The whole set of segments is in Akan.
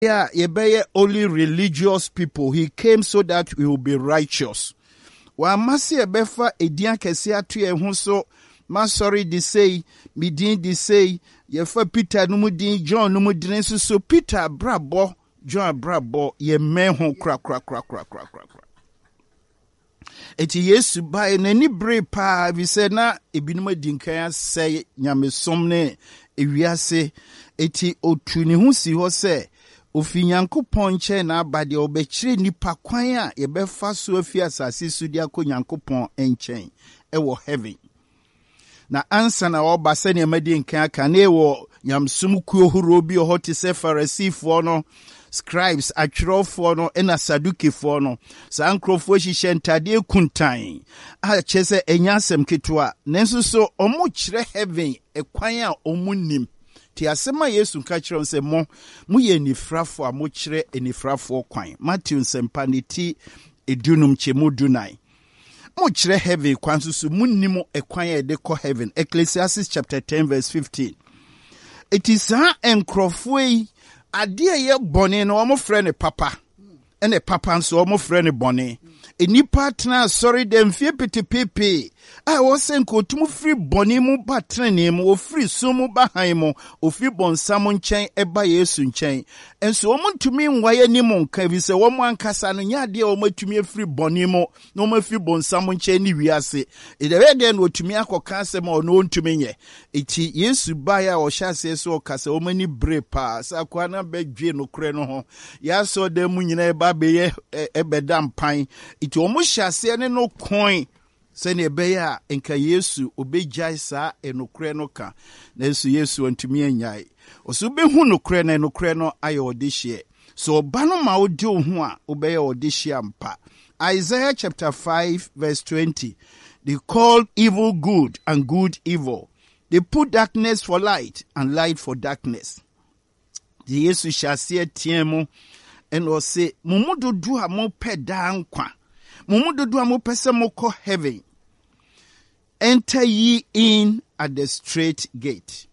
Yeah, ye only religious people. He came so that we will be righteous. Wa masi ebefa edian kese atu ye ho so ma sorry de say midin de say ye fa Peter no mudin John no mudin so Peter brabo John brabo ye men ho kra. Eti Yesu ba na ni bre pa bi se na ebinum adinkan say nyamesom ne ewiase eti otu ne ho si ho se ofi Nyankopɔn nkyɛn na abade obɛkyerɛ nipa kwan a yɛbɛfa so afi asase so de akɔ Nyankopɔn nkyɛn ɛwɔ heaven. Na ansa na ɔba sɛ ne madi nkan aka na ɛwɔ nyamsom kuo horo bi ɔhɔ te sɛ Farisifoɔ no, scribes atwerɛfoɔ no ɛna Sadukifoɔ no. Saa nkurɔfoɔ hyehyɛ ntadeɛ kuntan a kyerɛ sɛ ɛnya asɛm ketewa. Nanso so ɔmo kyerɛ heaven ɛkwan a ɔmo nim. Ti asema Yesu ka kyerɛ sɛ mo yɛ nifrafo a mo kyerɛ enifrafo kwan. Matthew nsempa ne ti edunum kyemu dunai. Mo kyerɛ heaven kwan so munnim ekwan a de kɔ heaven. Ecclesiastes chapter 10 verse 15. It is enkrofo yi ade ye bɔne no ɔmo frɛ ne papa. Ene papa nso ɔmo frɛ ne bɔne. Enipa tena sorry dem fie petepepe a wɔsɛ nkotum firi bɔne mu ba trene mu ofiri so mu ba han mu ofiri bɔnsam nkyɛn ɛba Yesu nkyɛn enso wɔn ntumi nwaye ni mu nka bi sɛ wɔn ankasa no nya de wɔn atumi afiri bɔne mu na wɔn afiri bɔnsam nkyɛn ni wiase edebe de no otumi akɔka asɛm a ɔno ntumi nyɛ eti Yesu ba ya ɔhyɛ ase so ɔkasa wɔn ani bre pa sɛ akwa na bɛdwe no kore no ho ya so de mu nyina ɛba bɛyɛ ɛbɛda mpan iti omo hyase ne no coin se ne be ya enka Yesu obegyae saa enokre no ka na Yesu antumi anyai oso behu nokre na enokre no aye odehye so oba no ma odi ohu a obeye odehye ampa. Isaiah chapter 5 verse 20. They called evil good and good evil. They put darkness for light and light for darkness. The Yesu hyase tiemu and o say mumudu du a mo peda nkwa mumudu a mo pese mo ko heaven. Enter ye in at the straight gate.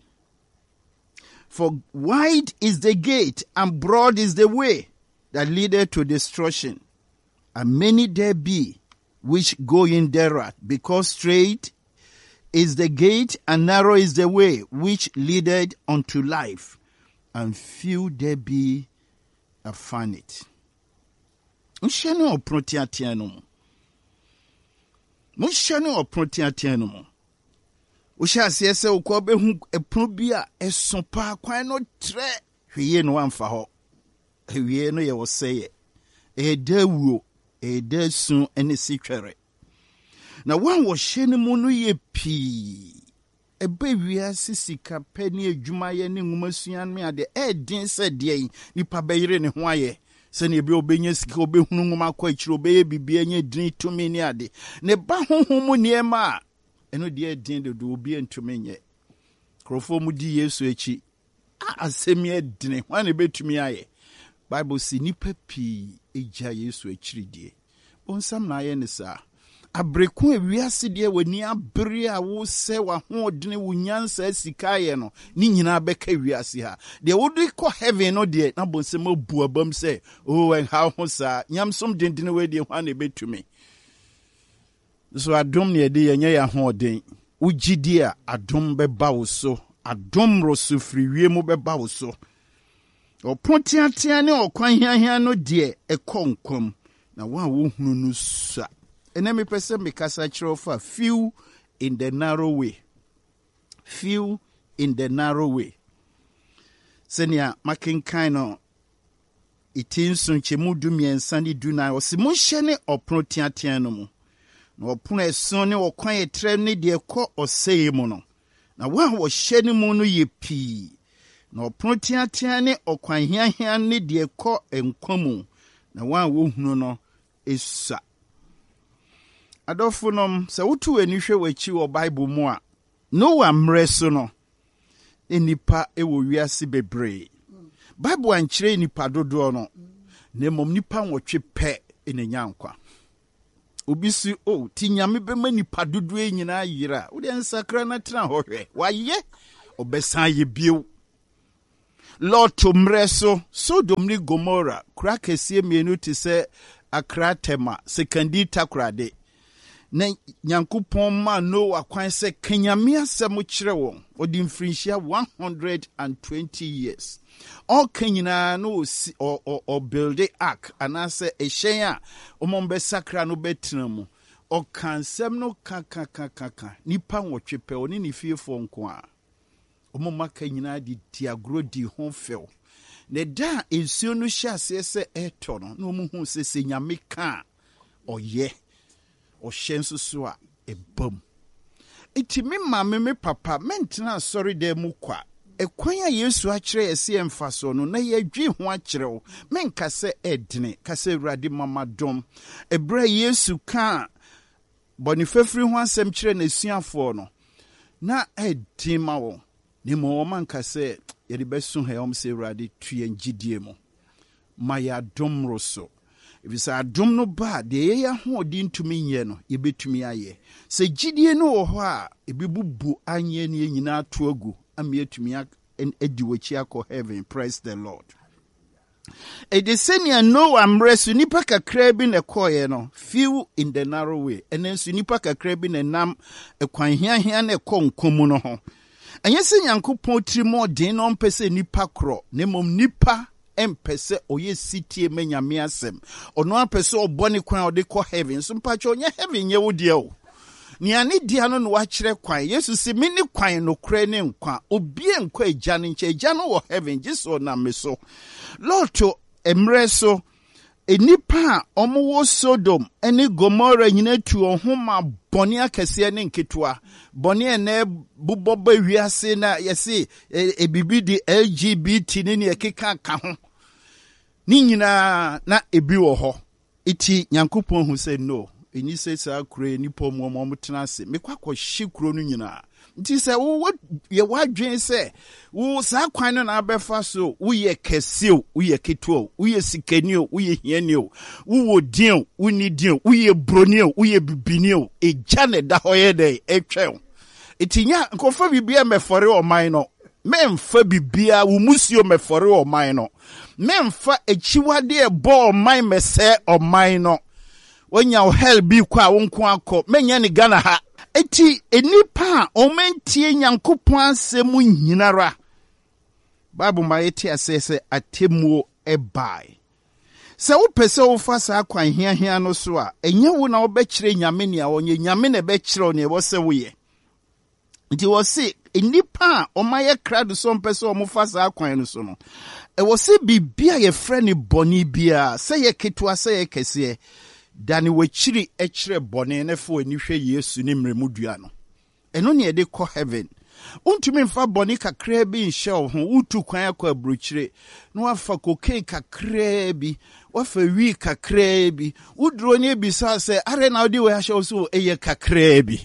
For wide is the gate and broad is the way that leadeth to destruction, and many there be which go in thereat, because straight is the gate and narrow is the way which leadeth unto life, and few there be that find it. Mushane oprotiatia no mo. Mushane oprotiatia no mo. Usha siese ukwa behu eprobia esompa kwan no tre hwiye no amfa ho. Hwiye no ye wo seye. Edawuo, edasun ene sitwere. Na wan wo hyene mu no ye pii. Ebe wiase sika pani adwuma ye ne nwumasuan me ade edin se de nipa beyire ne ho aye. Se ne ebe obenya sika obehunu nwuma kwa akiro obeye bibia anya din tumi ne ade. Ne ba honhom niema eno de din de obi antumi nye. Krofo mu di Yesu echi. Asemi edine wan ebetumi aye. Bible si nipa pi eja Yesu echiri die. Onsam na aye ne sa. Abreku ewiase de wani abere a wo se wa ho odene wo nyansa sika ye no ni nyina beka wiase ha de wo de ko heaven no de na bonsem abu abam se oh en how ho sa nyamsom dendene we de hwa na betumi so adom ne de yenye ya ho oden wo gidi a adom beba wo so adom roso friwie mu beba wo so opontiatia ne okwan hiahia no de ekonkom na wa wo hunu no sa. Enemy person mikasa chirofa few in the narrow way. Few in the narrow way. Senia makinkano itinsun chemu du miensa ni duna osi munhyene opro tiatia no mu. Na opro eson ne okwan etre ne de ekọ oseye mu no. Na wa wo hyene mu no ye pii. Na opro tiatia ne okwan hiahia ne de ekọ enkwamu. Na wa wo hunu no esa. Adofunom se wotu enihwe wachi wo Bible mu a Noah mreso no enipa ewo wiase bebre. Bible ankyere nipa dodo no na mom nipa nwotwe pe enenya nkwa. Obi si tinyame bema nipa dodo enyina yira wo de nsakra na tena hohwe waye obesan ye bio. Lord Mreso, Sodom ni Gomorrah, Krakesie mienu te se Akratema, Sekandi Takrade. Ne Nyankopon ma Noah kwan se Kenyame asem kyerɛ wɔn odi mfrinhyia 120 years. All Kenyana no or build the ark anase ehyen a omombe sakra no betena mu. O kansem no kaka nipa nwotwe pe oni ne fiefo nko a. Omoma Kenyana di diagro di ho few. Ne da ensuo no hye ase se eto no na omuhu se nyame ka oyɛ Oshensu swa ebom. Iti mi mame me papa mentena sorry de mu kwa. Ekwan ya Yesu akyerɛ ese emfaso no na yɛdwi ho akyerɛ wo. Menka se edne, ka se Awurade mama dom. Ebra Yesu ka bonifefri ho asɛm kyerɛ na suafo no. Na edin ma wo. Ni mo manka se yɛde besu he om se Awurade tuye ngidie mu. Maya dom roso. If you say adom no ba de ye ho di ntumi nye no ye betumi aye se gidie no wo ho a ebibubu anye ne nyina to agu am yetumi edi wachi akọ heaven. Praise the Lord. E de senia no amresu nipa kakra bi na koye no few in the narrow way enensu nipa kakra bi na nam ekwan hia na konkomu no ho enye se Nyankopon trimo den no mpese nipa kro na mom nipa empese oye sitie menyame asem ono apese obone kwan ode ko heaven so mpacho onye heaven ye wodie o ni ani dia no wa kire kwan Yesu se mini kwan no kre ne nkwa obie nkwa agya ne nche agya no wo heaven jiso na meso Lord to emre so enipa omo Sodom eni Gomorrah nyina tu ohoma bone akese ne nketwa bone na buboba wiase na yesi ebibi di LGBT ne ekeka ka ho ni nyina na ebi wo ho iti Nyankopon hu se no eni se sa kure ni pomo mo tena se mekwakọ hye kuro no nyina nti se wo ye wadwen se wo sa kwan no na abefa so wo ye keseo wo ye ketuo wo ye sikanio wo ye hianio wo wodin wo ni din wo ye bronio wo ye bibinio eja ne da hoye de etwe itinya nkofa bibia mefore oman no memfa bibia wo musio mefore oman no memfa echiwade ebo oman mese oman no wonya hell bi kwa wonko akọ menya ni Ghana ha eti enipa omentie Nyankopon asemu nyinara Bible ma yeti asese atemuo ebai se wo pese wo fa sa kwan hia no so a enye wo na wo be kire nyame ne a wonye nyame na be kire ne wo se wo ye nti wo se enipa omaye krado so mpese o mo fa sa kwan no so no e wo se bibia ye frɛ boni bia se ye ketua se ye kese dani wachiri echire bone ne fo ani hwe Yesu ne mremudua no eno ne de kɔ heaven untumi mfa bone kakra bi nhye ho utu kwan akɔ abrochire no wafa koke kakra bi wafa wi kakra bi udro ne bi sa se are na odi we ahye so eye kakra bi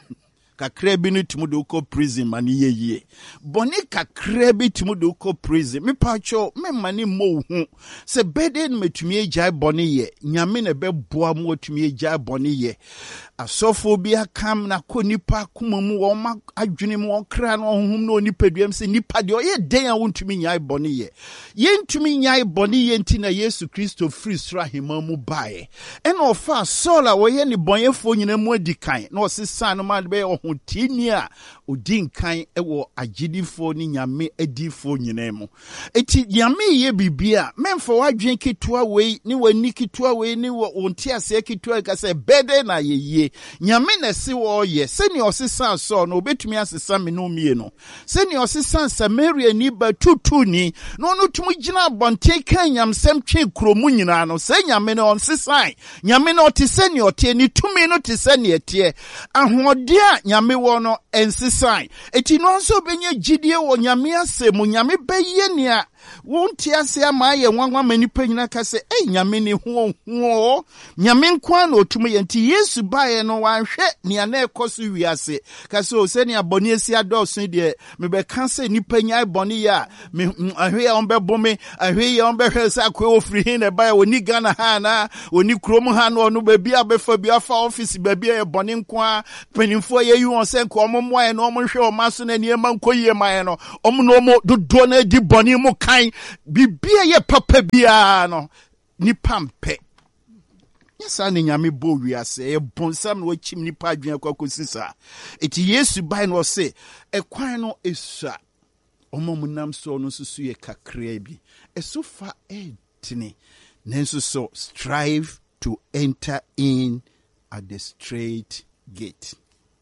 kakra bi no timo de uko prison mani yeye bone kakra bi timo de uko prison me pacho me mani mo hu se beden metumi ejai bone ye nyame na be boa mo tumi ejai bone ye asofo bi akam na ko nipa kumamu wo ma adwene mo kra no honhum na onipaduam se nipa de oye den a wontumi nyai bone ye yentumi nyai bone ye nti na Yesu Kristo free sra hema mu bae ena ofa sola wo ye ni bonyefo nyina mu adikan na osesa no ma be ohotini a odinkan ewo agidifo ni nyame adifo nyina mu eti nyame ye bibia memfa wadwen ketua wei ni wani ketua wei ni wo onti ase ketua ka se bede na ye nyame na si wo ye seni osesa so no obetumi asesa me no mie no seni osesa Samaria ni ba tutu ni no no tumu gina bonte kan nyamsem twe kromu nyina no se nyame no onsesan nyame no te seni ote ni tumi no te seni etie ahode a nyame no ensesan eti no nso benye gidie wo nyame asemu nyame beye nia won tia se ama ye nwanwa manipa nyina ka se nyame ne ho nyame nkwa na otumi ye nti Yesu bae no wanhwe ne na ekoso wiase ka se o se ne aboni esi adoso de me be kan se nipa nya boni ya me ahwe ya onbe bome ahwe ya onbe hwese akwa ofri hin na bae oni Ghana ha na oni krom ha no no ba bia befa bia fa office ba bia ye boni nkwa panimfo ye yu on se nko omo ye no omo hwe o maso na niema nkoyie man no omo no omo dodo na di boni mu kan bibia ye papa bia no nipa mpe yesa ne nyame bo wiase e bonsam no chim nipa adwen akokosisa eti Yesu bai no se ekwan no esua omo munam so no susu ye kakra bi esofa etini nenso so strive to enter in at the straight gate.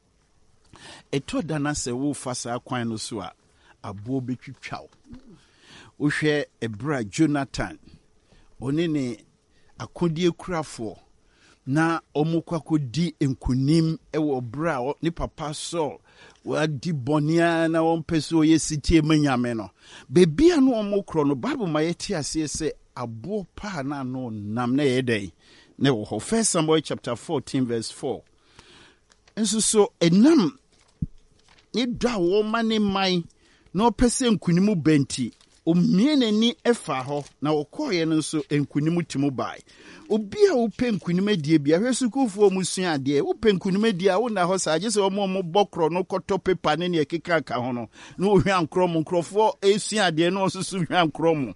Eto dana se wo fasa kwan no so a abo betwitwaw. Wo hwe ebra Jonathan onene akodie kurafo na omukwakodi enkunim ewo bra ni papa Saul wadi bonia na wonpeso ye sitie manyame no bebia no omukro no Bible mayeti ase se abo pa na no nam na yedai na wo 1 Samuel chapter 14 verse 4 enso so enam ni da wo mane mai na opese nkunimu benti omienani efa ho na wokoye no so enkunimu timu bai obi a wo penkunim adie bia hwesukufo musua ade wo penkunim adie a wo na ho saje se omo bokro no koto pepa ne ne keka ka ho no no hwan krom nkrofo esua ade no osusu hwan krom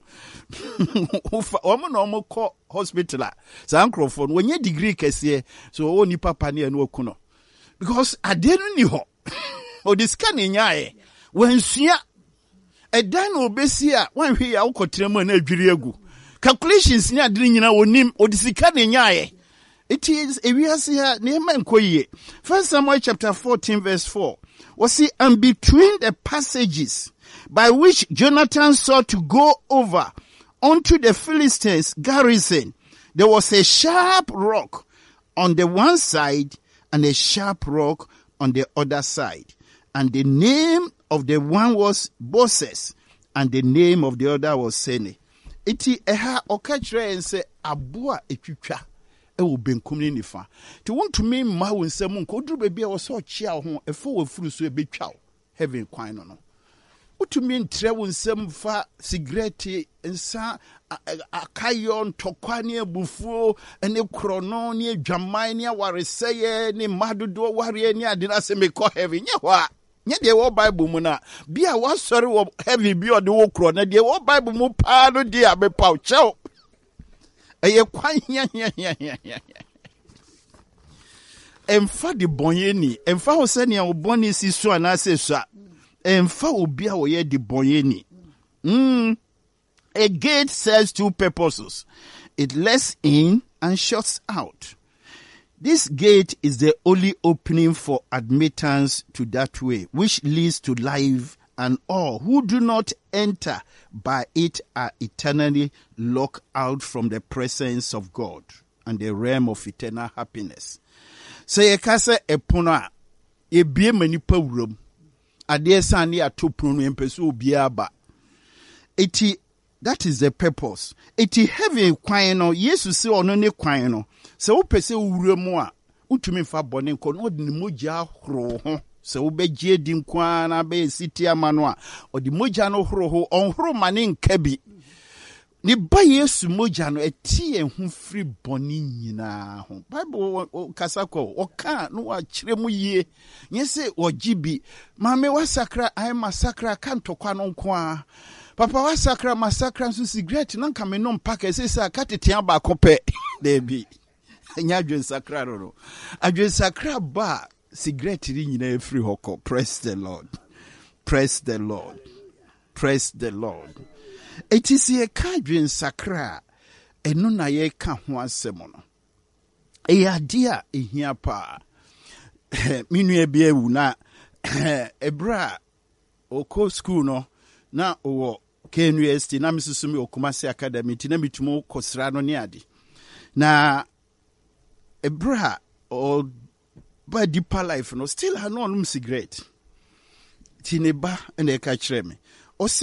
omo no omo ko hospital a sa nkrofo no onye degree kese so wo ni papa ne no akuno because ade no ni ho o diska ne nyaaye wansua edan obesi a wanhwe ya ukotremu na adwiri agu calculations ni adiri nyina onim odisika ne nyaaye it is ewiase ha ne ma nkoyie 1 Samuel chapter 14 verse 4 was see and between the passages by which Jonathan sought to go over onto the Philistines garrison there was a sharp rock on the one side and a sharp rock on the other side, and the name of the one was Boses, and the name of the other was Sene. Iti eha okachre ense abua etwitwa ewo benkum ni nifa. Ti wontumi ma wo nsam nko duru bebia wo so chia ho efo wo furu so ebetwa heaven kwan no. Utumi ntre wo nsam fa cigarette nsa akayon tokwane abufuo ene krono ne adwaman ne awareseye ne madodo ware ne adina se mekọ heaven nye ho a nye de wo Bible mu na bia wa sori wo heaven bi ode wo kro na de wo Bible mu pa no de abepaw chew eye kwan ya emfa de bonyeni emfa ho se ne wo boni si so na se so emfa obi a wo ye de bonyeni A gate serves two purposes. It lets in and shuts out. This gate is the only opening for admittance to that way, which leads to life, and all who do not enter by it are eternally locked out from the presence of God and the realm of eternal happiness. So ye kase epona ye bie manipa wuram ade san ya topunu empeso obia ba eti. That is the purpose. Iti heaven kwan no Yesu se ono ne kwan no. Se wo pese wura mu a utumi fa bone nko no de mogya horo ho. Se wo begye di nkwa na be siti amano a odi mogya no horo ho onhoro mane nka bi. Ni ba Yesu mogya no eti ehun free bone nyina ho. Bible kasako oka no wa kire mu yie. Nyese ogibi. Mame wasakra ai masakra kantokwa no nko a. Papa wa sakra masakra nso cigarette na nka me no mpaka sesa katetea ba kope debi nya adwen sakra ro adwen sakra ba cigarette ri nyina efri hoko. Praise the Lord, praise the Lord, praise the Lord. It is ye ka adwen sakra eno na ye ka ho asem no e adia ehia pa minu e bia ewu na ebra oko school no na owo KNUST na misusumi Okumasi Academy tina mitumo kosra no ne ade na ebra o ba deeper life no still ha no cigarette tineba and e ka kire me o se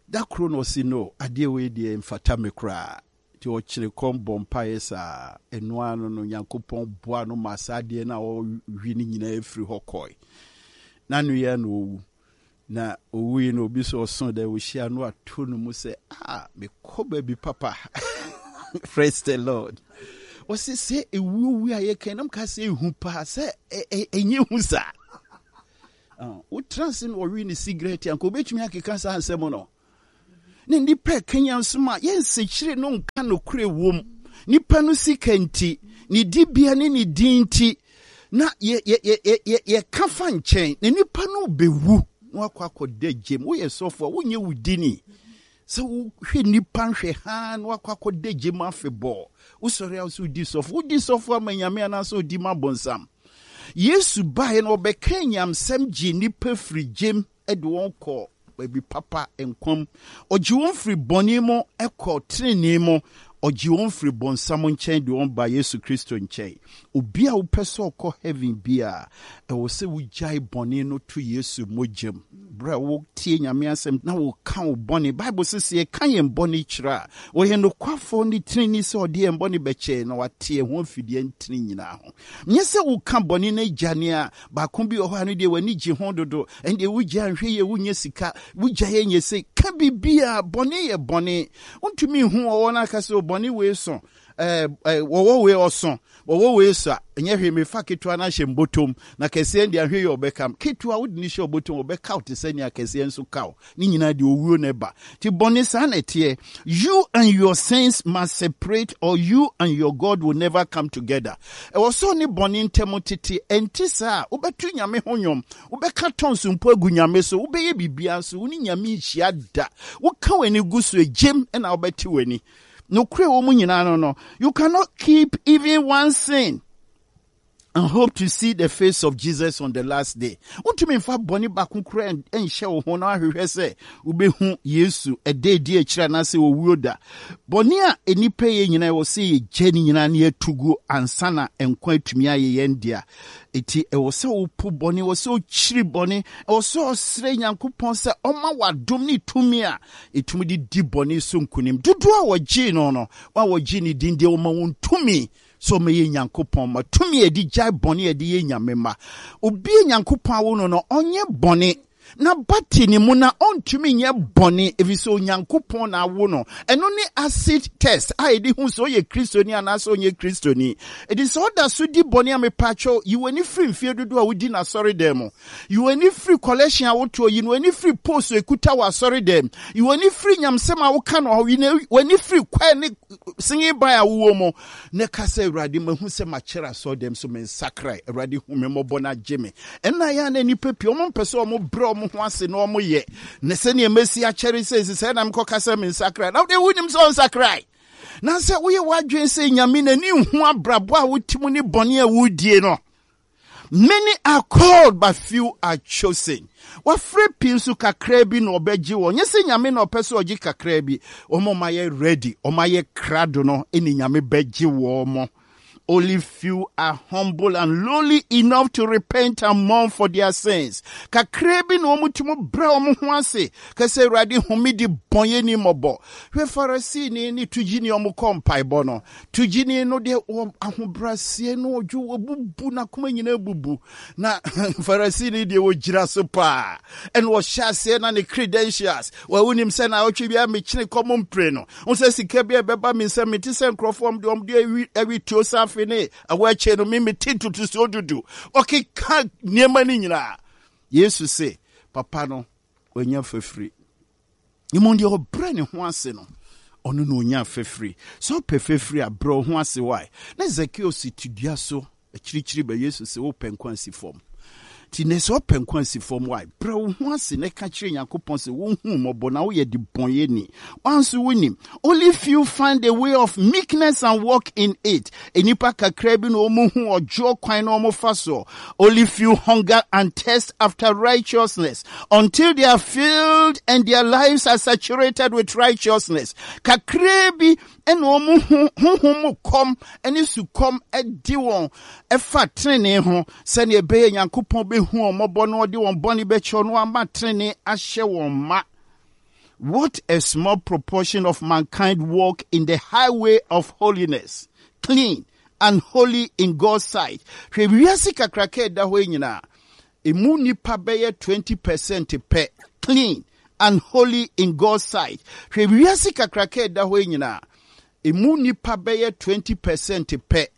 that chronos no ade we de mfata me kra ti o chire kom bompae sa eno ano no Nyankopɔn boa no masade na o hwi ni nyina efiri hokoi na no ye no na owi no obi so son da we shia no ato no mu se me koba bi papa praise the Lord. Was say a woo I can say who pass enye hu sa o transin or win cigarette and ko betumi akeka san semo no ne ndi pe Kenyan soma yen sechire no nka no kure wom nipa no sikanti ni dibia ne ni dinti na ye kafa nchen ne nipa no bewu no akwa jem wo ye sofo wo nye wudini so hwe nipa hwe ha no akwa jem afebo wo sori aso di sofo amanyame ana so di mabonsam Yesu bae no obekanyam sem gi nipa firi jem ede won ko baby papa enkom ogi won firi boni mo ekọ trene mo ogi won firi bonsam nchen de won ba Yesu Kristo nchen obi a wo pese okọ heaven bia e wo se wo jai boni no to Yesu mojem bra wo tie nyame asem na wo kan wo boni Bible se kan yen boni kira wo ye no kwafo ni trene se ode yen boni beche na watie ho afidie ntini nyina ho nye se wo kan boni na jane a ba kon bi ho anu de wani gi ho dodo ende wo gya hwe ye wo nya sika wo gya ye nye se ka bibia boni ye boni untumi hu wo na ka se boni we so wo we oso wo we sa enye hwe me fa ketua na hye mbotom na kese ndi ahwe ye obekam ketua wo di ni hye obotom obeka out sani akese enso kaw ni nyina de owuo na ba ti boni sa na tie you and your sins must separate or you and your God will never come together e wo so ni boni ntemo tete enti sa obetu nyame honyom obeka tonso mpo agu nyame so obeye bibia so ni nyame hia da wo ka wani guso ejem na obeti wani no kre wo mu nyina no you cannot keep even one sin and hope to see the face of Jesus on the last day. Untumi mfa boni bakunkura enhye wo ho na ahwehwe se ubehu Yesu ededi ekira na se owuo da. Boni a enipa ye nyina wo se ye geni nyina na etugu ansana enkwa atumi aye yendia. Eti wo se opu boni wo se ochiri boni wo se osre Nyankopon se oma wadom ni tumi a etumi di boni so nkunim. Dodo a wo gi no wa wo gi ni dinde wo ma won tumi so me ye Nyankopon ma tumi edi jai boni edi ye nyamema obi Nyankopon awo no onye boni na bati ni mu na ontumi nye boni eviso Nyankopon na awo no eno ni acid test a edi hu so ye kristoni anaso onye kristoni edi so da so di boni amepacho you any free mfie dodo a wodi na sorry dem you any free collection a woto you any free post ekuta wa sorry dem you any free nyamsem a wo ka no you any free kwa ni singi ba ya wo mo ne kasa Awurade mahu se machera so dem so men sakrai Awurade hu me mobona jeme ena ya na ni pepi omo mpese omo bro mo ho ase no omo ye ne se ne mesi a chere se na mko kasa men sakrai na de wunim so sakrai na se wo ye wadwen se nyame na ni hu abrabo a wotimu ni bone a wudie no. Many are called but few are chosen. What free pilsu kakrebi no beji wo. Nyese nyame no peso oji kakrebi. Omo maye ready. Omaye krado no. Eni nyame beji wo omo. Only few are humble and lowly enough to repent and mourn for their sins. Kakrebi no mutumu bra omu huase. Kase radi humidi bonye ni mobo. We farasi ni tujini omu kompa ibono. Tujini no de ahubrasiye no oju obubu na kuma nyine bubu. Na farasi ni de ojira sopa. And was shase na ni credentials. Wa unim se na ochibi mi chine komu mpreno. Unse sikebie beba minse mitise nkrofom de omdi ewi tiosa fene awache no mimi tintu tusodudu okay ka niema ni nyina Yesu se papa no onya fefri imondi o brane ho ase no ono no onya fefri so pefefri abro ho ase why na Zakeo situdua so akirichiri ba Yesu se wo penkwansi fom ti ne so penkwansi fom why bro ho ase ne ka kire Yakopon se wo hu mobo na wo ye di bonye ni wanso winim only few find a way of meekness and walk in it enipa kakra bi no omo hu ojo kwan no omo faso only few hunger and thirst after righteousness until they are filled and their lives are saturated with righteousness kakra bi en omo hu kom eni su kom edi won efa trene ho se ne be Yakopon hu omobo no de won boni be cho no ama trene ahye won ma what a small proportion of mankind walk in the highway of holiness, clean and holy in God's sight. Hwɛ wiase kakraka da hɔ nyina. Emu nipa bɛyɛ 20% pɛ, clean and holy in God's sight. Hwɛ wiase kakraka da hɔ nyina. Emu nipa bɛyɛ 20% pɛ,